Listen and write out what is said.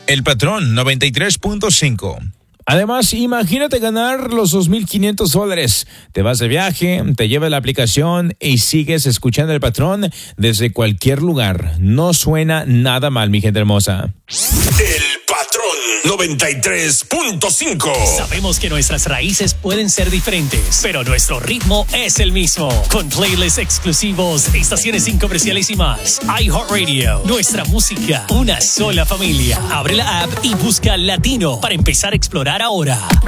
El Patrón 93.5. Además, imagínate ganar los $2,500. Te vas de viaje, te lleva la aplicación y sigues escuchando El Patrón desde cualquier lugar. No suena nada mal, mi gente hermosa. El Patrón 93.5. Sabemos que nuestras raíces pueden ser diferentes, pero nuestro ritmo es el mismo. Con playlists exclusivos, estaciones sin comerciales y más. iHeartRadio, nuestra música, una sola familia. Abre la app y busca Latino para empezar a explorar ahora.